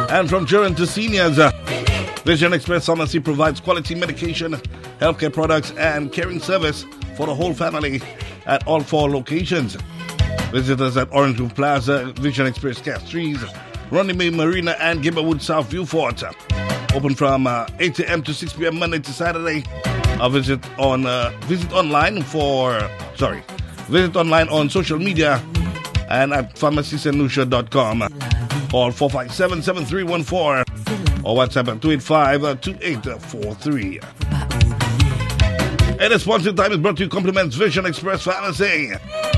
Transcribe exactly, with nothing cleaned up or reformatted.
And from children to seniors, uh, Vision Express Pharmacy provides quality medication, healthcare products, and caring service for the whole family at all four locations. Visit us at Orange Grove Plaza, Vision Express Castries, Runnymede Marina, and Gimmerwood South Viewfort. Open from uh, eight a.m. to six p.m. Monday to Saturday. Uh, visit on uh, visit online for sorry, visit online on social media and at pharmacy saint lucia dot com. Call four five seven, seven three one four or WhatsApp at two eight five, two eight four three. And the sponsored time is brought to you compliments Vision Express Pharmacy.